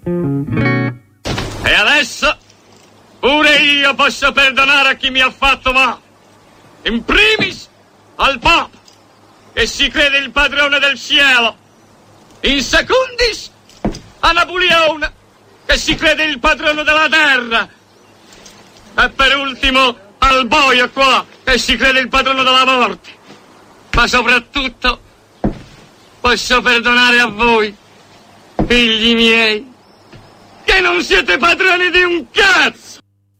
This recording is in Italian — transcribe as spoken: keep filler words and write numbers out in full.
E adesso pure io posso perdonare a chi mi ha fatto male. In primis al Papa, che si crede il padrone del cielo. In secundis a Napoleone, che si crede il padrone della terra. E per ultimo al boio qua, che si crede il padrone della morte. Ma soprattutto posso perdonare a voi, figli miei, che non siete padroni di un cazzo!